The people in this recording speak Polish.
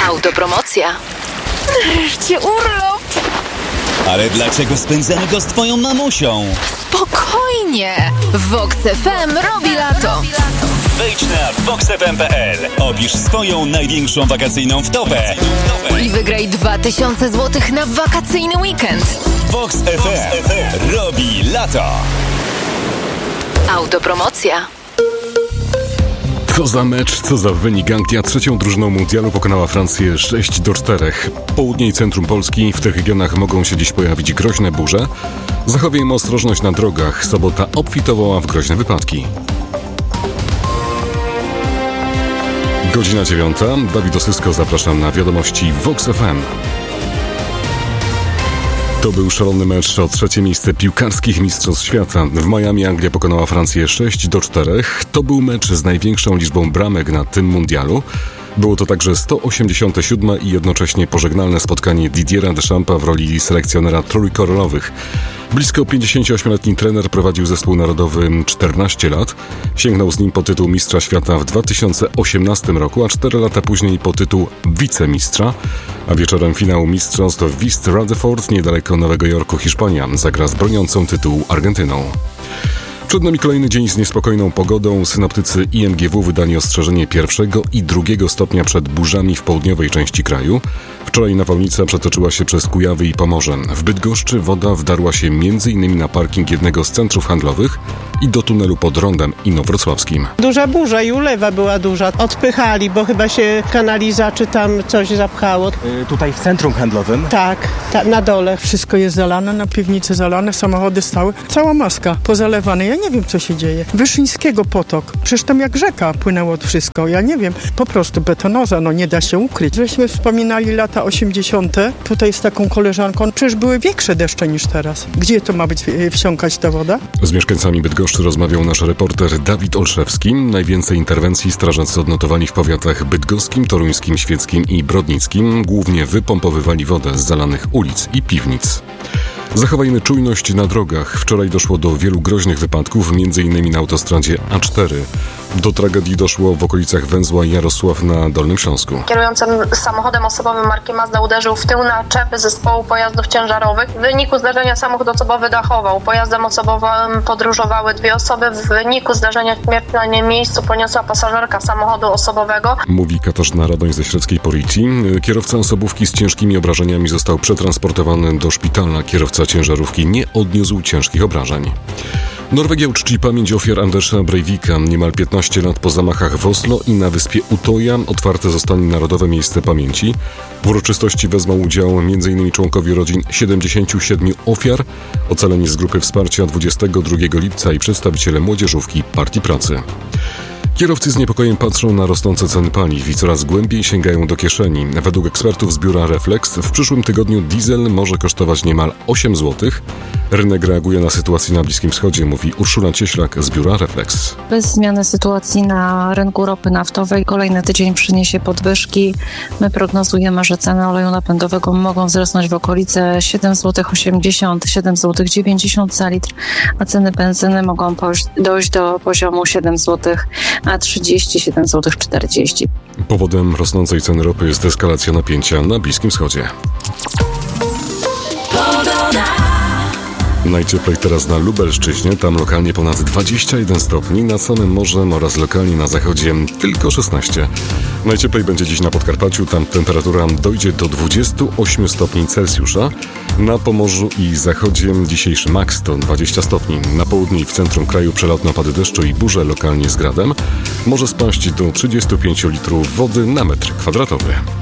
Autopromocja. Nareszcie urlop! Ale dlaczego spędzamy go z twoją mamusią? Spokojnie! Vox FM robi lato. Wejdź na voxfm.pl. Opisz swoją największą wakacyjną wtopę. I wygraj 2000 zł na wakacyjny weekend. Vox FM robi lato. Autopromocja. Co za mecz, co za wynik. Anglia trzecią drużyną mundialu pokonała Francję 6-4. Południe i centrum Polski. W tych regionach mogą się dziś pojawić groźne burze. Zachowajmy ostrożność na drogach. Sobota obfitowała w groźne wypadki. Godzina 9. Dawid Osysko, zapraszam na wiadomości Vox FM. To był szalony mecz o trzecie miejsce piłkarskich mistrzostw świata. W Miami Anglia pokonała Francję 6-4. To był mecz z największą liczbą bramek na tym mundialu. Było to także 187. i jednocześnie pożegnalne spotkanie Didiera Deschampa w roli selekcjonera trójkolorowych. Blisko 58-letni trener prowadził zespół narodowy 14 lat. Sięgnął z nim po tytuł mistrza świata w 2018 roku, a 4 lata później po tytuł wicemistrza. A wieczorem finału mistrzostw w East Rutherford, niedaleko Nowego Jorku, Hiszpania, zagra z broniącą tytułu Argentyną. Przed nami kolejny dzień z niespokojną pogodą. Synoptycy IMGW wydali ostrzeżenie 1. i 2. stopnia przed burzami w południowej części kraju. Wczoraj nawałnica przetoczyła się przez Kujawy i Pomorze. W Bydgoszczy woda wdarła się m.in. na parking jednego z centrów handlowych i do tunelu pod Rondem inowrocławskim. Duża burza i ulewa była duża. Odpychali, bo chyba się kanaliza czy tam coś zapchało. Tutaj w centrum handlowym? Tak, na dole. Wszystko jest zalane, na piwnicy zalane, samochody stały. Cała maska pozalewane. Ja nie wiem, co się dzieje. Wyszyńskiego potok. Przecież tam jak rzeka płynęło wszystko. Ja nie wiem. Po prostu betonoza, nie da się ukryć. Żeśmy wspominali lata 80. Tutaj z taką koleżanką. Przecież były większe deszcze niż teraz. Gdzie to ma być wsiąkać ta woda? Z mieszkańcami Bydgoszczy rozmawiał nasz reporter Dawid Olszewski. Najwięcej interwencji strażacy odnotowali w powiatach bydgoskim, toruńskim, świeckim i brodnickim. Głównie wypompowywali wodę z zalanych ulic i piwnic. Zachowajmy czujność na drogach. Wczoraj doszło do wielu groźnych wypadków, m.in. na autostradzie A4. Do tragedii doszło w okolicach węzła Jarosław na Dolnym Śląsku. Kierujący samochodem osobowym marki Mazda uderzył w tył naczepy zespołu pojazdów ciężarowych. W wyniku zdarzenia samochód osobowy dachował. Pojazdem osobowym podróżowały 2 osoby. W wyniku zdarzenia śmierć na miejscu poniosła pasażerka samochodu osobowego. Mówi Katarzyna Radoń ze śledzkiej policji. Kierowca osobówki z ciężkimi obrażeniami został przetransportowany do szpitala. Kierowca ciężarówki nie odniósł ciężkich obrażeń. Norwegia uczci pamięć ofiar Andersa Breivika. Niemal 15 lat po zamachach w Oslo i na wyspie Utoja otwarte zostanie Narodowe Miejsce Pamięci. W uroczystości wezmą udział m.in. członkowie rodzin 77 ofiar, ocaleni z grupy wsparcia 22 lipca i przedstawiciele młodzieżówki Partii Pracy. Kierowcy z niepokojem patrzą na rosnące ceny paliw i coraz głębiej sięgają do kieszeni. Według ekspertów z biura Reflex w przyszłym tygodniu diesel może kosztować niemal 8 zł. Rynek reaguje na sytuację na Bliskim Wschodzie, mówi Urszula Cieślak z biura Reflex. Bez zmiany sytuacji na rynku ropy naftowej kolejny tydzień przyniesie podwyżki. My prognozujemy, że ceny oleju napędowego mogą wzrosnąć w okolice 7,80 zł, 7,90 zł za litr, a ceny benzyny mogą dojść do poziomu 7 zł, a 37,40 zł. Powodem rosnącej ceny ropy jest eskalacja napięcia na Bliskim Wschodzie. Najcieplej teraz na Lubelszczyźnie, tam lokalnie ponad 21 stopni, na samym morze oraz lokalnie na zachodzie tylko 16. Najcieplej będzie dziś na Podkarpaciu, tam temperatura dojdzie do 28 stopni Celsjusza. Na Pomorzu i zachodzie dzisiejszy maks to 20 stopni. Na południu i w centrum kraju przelotne opady deszczu i burze lokalnie z gradem. Może spaść do 35 litrów wody na metr kwadratowy.